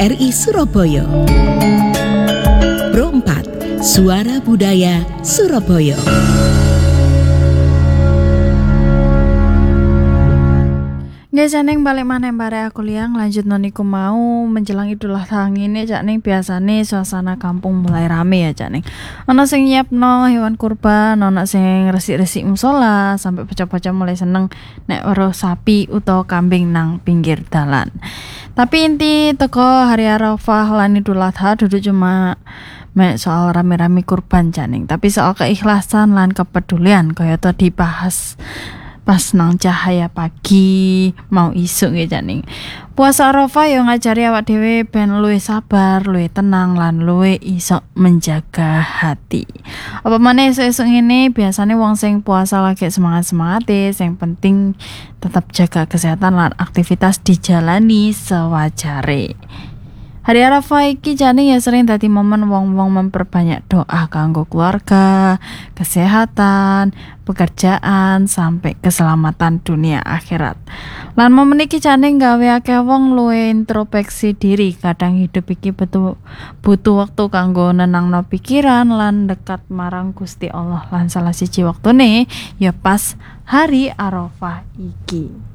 RRI Surabaya. Pro 4, Suara Budaya Surabaya. Nggih Caning balik maneh bare aku liang lanjut noniku mau menjelang Idul Adha ngene Caning biasane suasana kampung mulai rame ya Caning. Ana sing nyiapno hewan kurban, ana sing resik-resik musala, sampai bocah-bocah mulai seneng nek weruh sapi utawa kambing nang pinggir dalan. Tapi inti teko hari Arafah lan Idul Adha dudu cuma soal rame-rame kurban Caning, tapi soal keikhlasan lan kepedulian kaya to dibahas pas nang cahaya pagi mau isuk nggih Caning. Puasa Arafah yo ngajari awak dhewe ben luwih sabar, luwih tenang lan luwih iso menjaga hati. Apa maneh esuk ngene biasane wong sing puasa lagi semangat-semangate, sing penting tetap jaga kesehatan lan aktivitas dijalani sewajare. Hari Arafah iki Caning ya sering dadi momen wong-wong memperbanyak doa kanggo keluarga, kesehatan, pekerjaan, sampai keselamatan dunia akhirat. Lan momen iki Caning gawe akeh wong luwih introspeksi diri, kadang hidup iki butuh waktu kanggo nenangno pikiran lan dekat marang Gusti Allah. Lan salah siji waktune ya pas hari Arafah iki.